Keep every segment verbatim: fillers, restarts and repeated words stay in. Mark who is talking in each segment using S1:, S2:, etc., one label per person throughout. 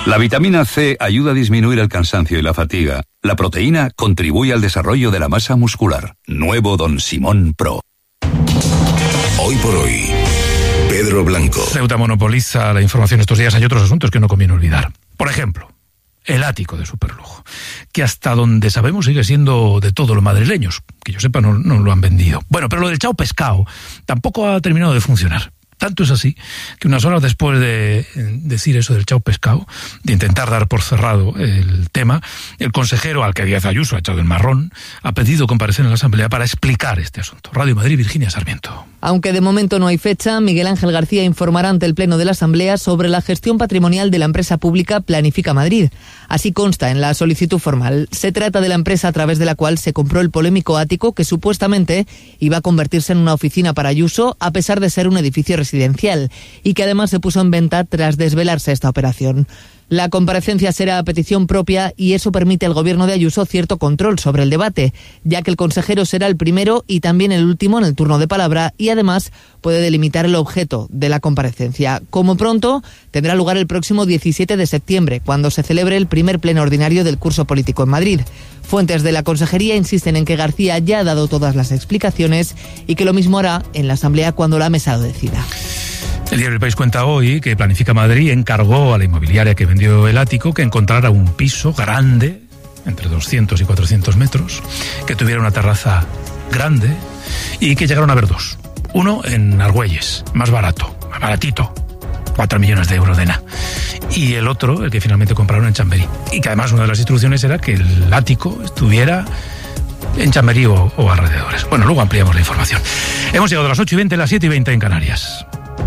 S1: La vitamina C ayuda a disminuir el cansancio y la fatiga. La proteína contribuye al desarrollo de la masa muscular. Nuevo Don Simón Pro.
S2: Hoy por hoy, Pedro Blanco.
S3: Ceuta monopoliza la información estos días. Hay otros asuntos que no conviene olvidar. Por ejemplo, el ático de superlujo, que hasta donde sabemos sigue siendo de todos los madrileños. Que yo sepa, no, no lo han vendido. Bueno, pero lo del Chao Pescado tampoco ha terminado de funcionar. Tanto es así que unas horas después de decir eso del Chao Pescado, de intentar dar por cerrado el tema, el consejero al que Díaz Ayuso ha echado el marrón ha pedido comparecer en la Asamblea para explicar este asunto. Radio Madrid, Virginia Sarmiento.
S4: Aunque de momento no hay fecha, Miguel Ángel García informará ante el Pleno de la Asamblea sobre la gestión patrimonial de la empresa pública Planifica Madrid. Así consta en la solicitud formal. Se trata de la empresa a través de la cual se compró el polémico ático que supuestamente iba a convertirse en una oficina para Ayuso a pesar de ser un edificio residencial y que además se puso en venta tras desvelarse esta operación. La comparecencia será a petición propia y eso permite al gobierno de Ayuso cierto control sobre el debate, ya que el consejero será el primero y también el último en el turno de palabra y además puede delimitar el objeto de la comparecencia. Como pronto, tendrá lugar el próximo diecisiete de septiembre, cuando se celebre el primer pleno ordinario del curso político en Madrid. Fuentes de la Consejería insisten en que García ya ha dado todas las explicaciones y que lo mismo hará en la Asamblea cuando la mesa lo decida.
S3: El diario El País cuenta hoy que Planifica Madrid encargó a la inmobiliaria que vendió el ático que encontrara un piso grande, entre doscientos y cuatrocientos metros, que tuviera una terraza grande y que llegaron a ver dos. Uno en Argüelles, más barato, más baratito, cuatro millones de euros de nada. Y el otro, el que finalmente compraron en Chamberí. Y que además una de las instrucciones era que el ático estuviera en Chamberí o, o alrededores. Bueno, luego ampliamos la información. Hemos llegado a las ocho y veinte, las siete y veinte en Canarias.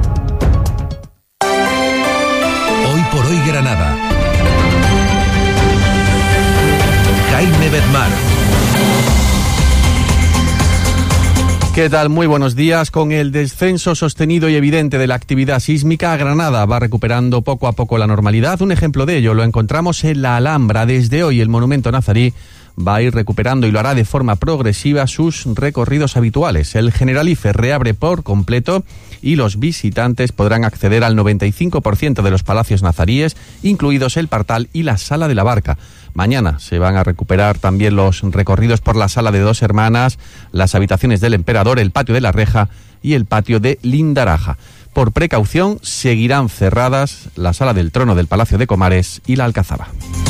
S2: Hoy por hoy Granada. Jaime Bedmar.
S5: ¿Qué tal? Muy buenos días. Con el descenso sostenido y evidente de la actividad sísmica, Granada va recuperando poco a poco la normalidad. Un ejemplo de ello lo encontramos en la Alhambra. Desde hoy el monumento nazarí va a ir recuperando y lo hará de forma progresiva sus recorridos habituales. El Generalife reabre por completo y los visitantes podrán acceder al noventa y cinco por ciento de los palacios nazaríes, incluidos el Partal y la Sala de la Barca. Mañana se van a recuperar también los recorridos por la Sala de Dos Hermanas, las habitaciones del Emperador, el Patio de la Reja y el Patio de Lindaraja. Por precaución, seguirán cerradas la Sala del Trono del Palacio de Comares y la Alcazaba.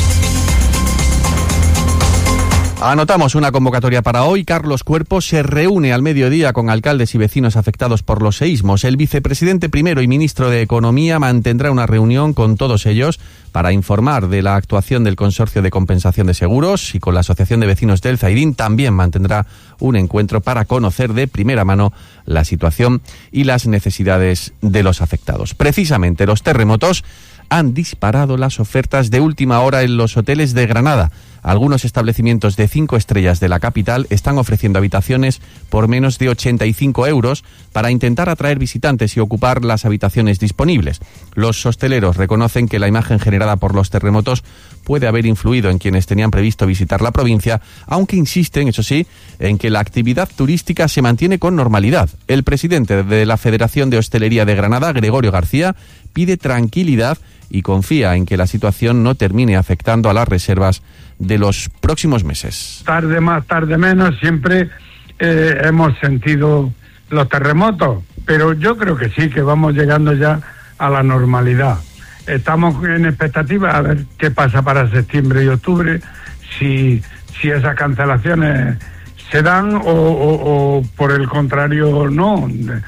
S5: Anotamos una convocatoria para hoy. Carlos Cuerpo se reúne al mediodía con alcaldes y vecinos afectados por los seísmos. El vicepresidente primero y ministro de Economía mantendrá una reunión con todos ellos para informar de la actuación del Consorcio de Compensación de Seguros y con la Asociación de Vecinos del Zaidín también mantendrá un encuentro para conocer de primera mano la situación y las necesidades de los afectados. Precisamente los terremotos han disparado las ofertas de última hora en los hoteles de Granada. Algunos establecimientos de cinco estrellas de la capital están ofreciendo habitaciones por menos de ochenta y cinco euros para intentar atraer visitantes y ocupar las habitaciones disponibles. Los hosteleros reconocen que la imagen generada por los terremotos puede haber influido en quienes tenían previsto visitar la provincia, aunque insisten, eso sí, en que la actividad turística se mantiene con normalidad. El presidente de la Federación de Hostelería de Granada, Gregorio García, pide tranquilidad y confía en que la situación no termine afectando a las reservas de los próximos meses.
S6: Tarde más, tarde menos, siempre eh, hemos sentido los terremotos, pero yo creo que sí, que vamos llegando ya a la normalidad. Estamos en expectativa a ver qué pasa para septiembre y octubre, si, si esas cancelaciones se dan o, o, o por el contrario no.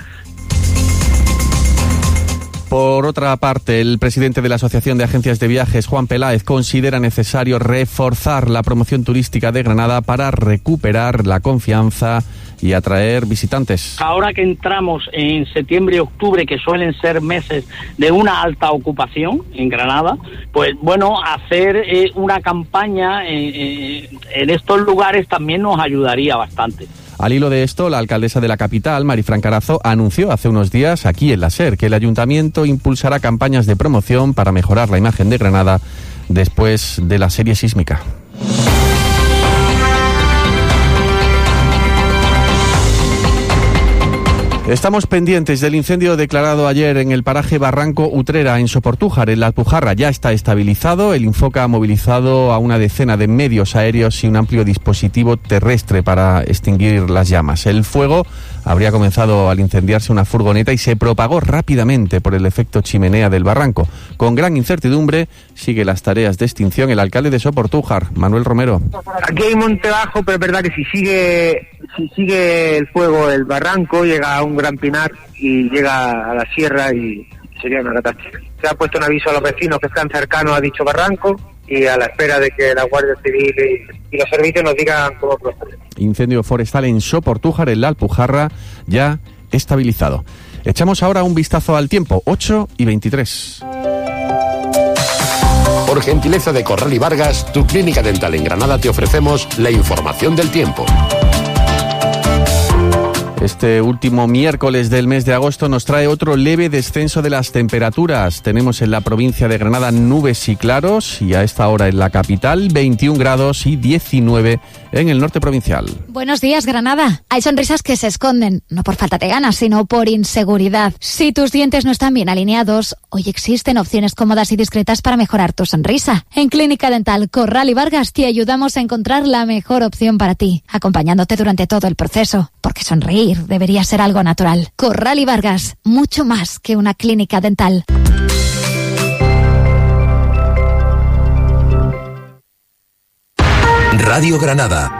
S5: Por otra parte, el presidente de la Asociación de Agencias de Viajes, Juan Peláez, considera necesario reforzar la promoción turística de Granada para recuperar la confianza y atraer visitantes.
S7: Ahora que entramos en septiembre y octubre, que suelen ser meses de una alta ocupación en Granada, pues bueno, hacer eh, una campaña eh, eh, en estos lugares también nos ayudaría bastante.
S5: Al hilo de esto, la alcaldesa de la capital, Marifran Carazo, anunció hace unos días aquí en la SER que el ayuntamiento impulsará campañas de promoción para mejorar la imagen de Granada después de la serie sísmica. Estamos pendientes del incendio declarado ayer en el paraje Barranco Utrera, en Soportújar, en la Alpujarra. Ya está estabilizado. El Infoca ha movilizado a una decena de medios aéreos y un amplio dispositivo terrestre para extinguir las llamas. El fuego habría comenzado al incendiarse una furgoneta y se propagó rápidamente por el efecto chimenea del barranco. Con gran incertidumbre sigue las tareas de extinción el alcalde de Soportújar, Manuel Romero.
S8: Aquí hay monte bajo, pero es verdad que si sigue si sigue el fuego el barranco, llega a un gran pinar y llega a la sierra y sería una catástrofe. Se ha puesto un aviso a los vecinos que están cercanos a dicho barranco y a la espera de que la Guardia Civil y, y los servicios nos digan cómo proceder.
S5: Incendio forestal en Soportújar, en la Alpujarra, ya estabilizado. Echamos ahora un vistazo al tiempo, ocho y veintitrés.
S9: Por gentileza de Corral y Vargas, tu clínica dental en Granada, te ofrecemos la información del tiempo.
S5: Este último miércoles del mes de agosto nos trae otro leve descenso de las temperaturas. Tenemos en la provincia de Granada nubes y claros y a esta hora en la capital veintiún grados y diecinueve en el norte provincial.
S10: Buenos días, Granada. Hay sonrisas que se esconden, no por falta de ganas, sino por inseguridad. Si tus dientes no están bien alineados, hoy existen opciones cómodas y discretas para mejorar tu sonrisa. En Clínica Dental Corral y Vargas te ayudamos a encontrar la mejor opción para ti, acompañándote durante todo el proceso, porque sonreír debería ser algo natural. Corral y Vargas, mucho más que una clínica dental.
S2: Radio Granada.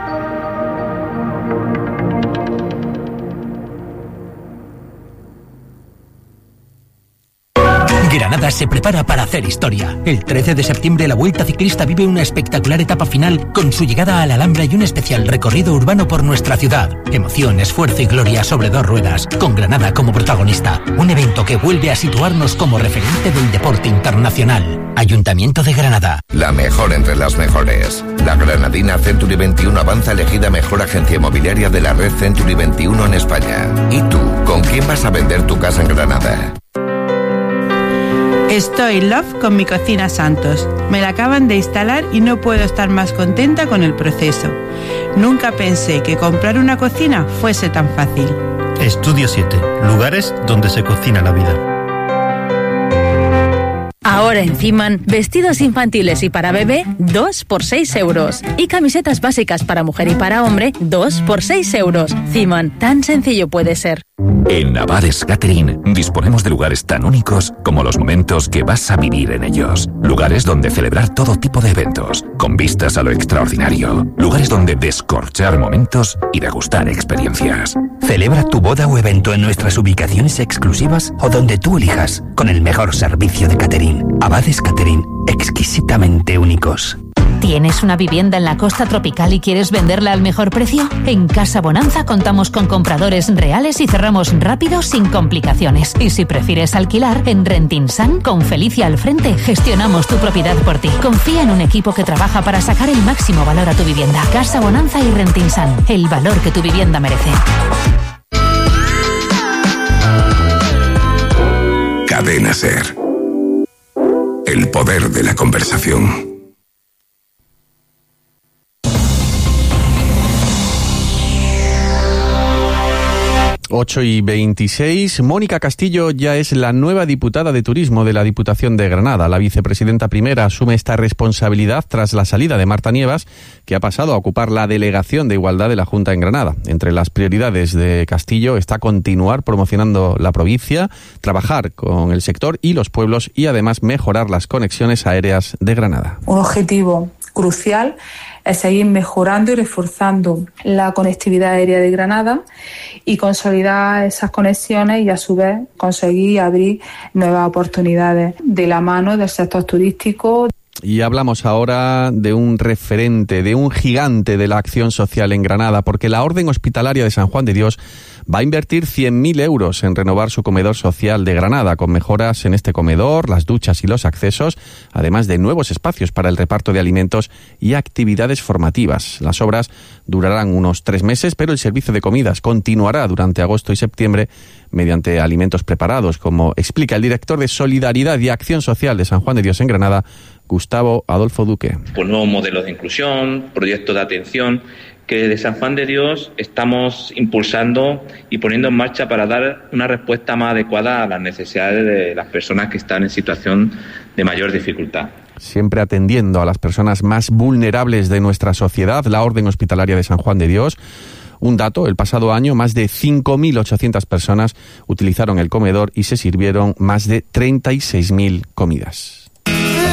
S11: Granada se prepara para hacer historia. El trece de septiembre la Vuelta Ciclista vive una espectacular etapa final con su llegada a la Alhambra y un especial recorrido urbano por nuestra ciudad. Emoción, esfuerzo y gloria sobre dos ruedas, con Granada como protagonista. Un evento que vuelve a situarnos como referente del deporte internacional. Ayuntamiento de Granada.
S2: La mejor entre las mejores. La granadina Century veintiuno avanza elegida mejor agencia inmobiliaria de la red Century veintiuno en España. ¿Y tú, con quién vas a vender tu casa en Granada?
S12: Estoy in love con mi cocina Santos. Me la acaban de instalar y no puedo estar más contenta con el proceso. Nunca pensé que comprar una cocina fuese tan fácil.
S13: Estudio siete. Lugares donde se cocina la vida.
S14: Ahora en Ciman, vestidos infantiles y para bebé, dos por seis euros. Y camisetas básicas para mujer y para hombre, dos por seis euros. Ciman, tan sencillo puede ser.
S1: En Abades Catering disponemos de lugares tan únicos como los momentos que vas a vivir en ellos. Lugares donde celebrar todo tipo de eventos, con vistas a lo extraordinario. Lugares donde descorchar momentos y degustar experiencias.
S11: Celebra tu boda o evento en nuestras ubicaciones exclusivas o donde tú elijas, con el mejor servicio de catering. Abades Catering, exquisitamente únicos.
S15: ¿Tienes una vivienda en la costa tropical y quieres venderla al mejor precio? En Casa Bonanza contamos con compradores reales y cerramos rápido sin complicaciones. Y si prefieres alquilar, en Rentinsan, con Felicia al frente, gestionamos tu propiedad por ti. Confía en un equipo que trabaja para sacar el máximo valor a tu vivienda. Casa Bonanza y Rentinsan, el valor que tu vivienda merece.
S2: Cadena Ser. El poder de la conversación.
S5: ocho y veintiséis. Mónica Castillo ya es la nueva diputada de Turismo de la Diputación de Granada. La vicepresidenta primera asume esta responsabilidad tras la salida de Marta Nievas, que ha pasado a ocupar la delegación de Igualdad de la Junta en Granada. Entre las prioridades de Castillo está continuar promocionando la provincia, trabajar con el sector y los pueblos y además mejorar las conexiones aéreas de Granada.
S16: Un objetivo crucial es seguir mejorando y reforzando la conectividad aérea de Granada y consolidar esas conexiones y a su vez conseguir abrir nuevas oportunidades de la mano del sector turístico.
S5: Y hablamos ahora de un referente, de un gigante de la acción social en Granada, porque la Orden Hospitalaria de San Juan de Dios va a invertir cien mil euros en renovar su comedor social de Granada, con mejoras en este comedor, las duchas y los accesos, además de nuevos espacios para el reparto de alimentos y actividades formativas. Las obras durarán unos tres meses, pero el servicio de comidas continuará durante agosto y septiembre mediante alimentos preparados, como explica el director de Solidaridad y Acción Social de San Juan de Dios en Granada, Gustavo Adolfo Duque.
S17: Pues nuevos modelos de inclusión, proyectos de atención que de San Juan de Dios estamos impulsando y poniendo en marcha para dar una respuesta más adecuada a las necesidades de las personas que están en situación de mayor dificultad.
S5: Siempre atendiendo a las personas más vulnerables de nuestra sociedad, la Orden Hospitalaria de San Juan de Dios. Un dato, el pasado año más de cinco mil ochocientas personas utilizaron el comedor y se sirvieron más de treinta y seis mil comidas.